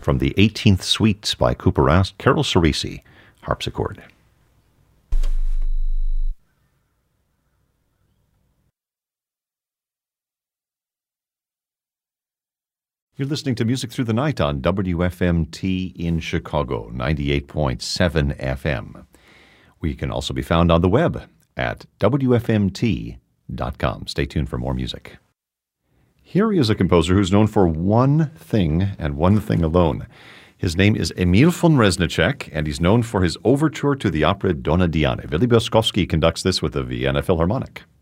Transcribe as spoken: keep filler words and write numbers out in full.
from the eighteenth Suite by Cooper Rast, Carol Cerisi, harpsichord. You're listening to Music Through the Night on W F M T in Chicago, ninety-eight point seven F M. We can also be found on the web at W F M T dot com. Stay tuned for more music. Here is a composer who's known for one thing and one thing alone. His name is Emil von Reznicek, and he's known for his overture to the opera Donna Diana. Willi Boskowski conducts this with the Vienna Philharmonic.